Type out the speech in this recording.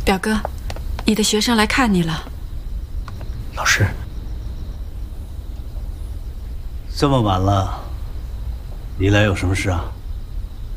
表哥，你的学生来看你了。 老师，这么晚了，你来有什么事啊？